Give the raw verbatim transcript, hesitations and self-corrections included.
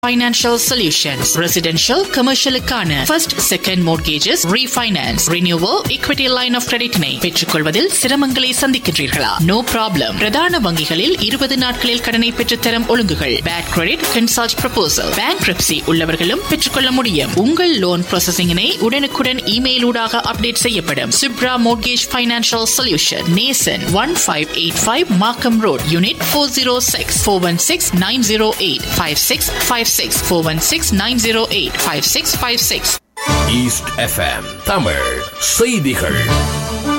Financial Solutions. Residential, commercial க்கான first, second mortgages, refinance, renewal, equity line of credit னை பெற்றுக்கொள்வதில் சிரமங்களை சந்திக்கின்றீர்களா? No problem. பிரதான வங்கிகளில் இருபது நாட்களில் கடனை பெற்றுத்தரும் ஒழுங்குகள். Bad credit, consult proposal. Bankruptcy உள்ளவர்களும் பெற்றுக்கொள்ள முடியும். உங்கள் லோன் ப்ராசஸிங்கினை உடனுக்குடன் இமெயில் ஊடாக அப்டேட் செய்யப்படும். Subra Mortgage Financial Solution. Nason one five eight five Markham Road, Unit four oh six, four one six nine oh eight, five six five six, four one six nine oh eight, five six five six. East F M Tamil செய்திகள்.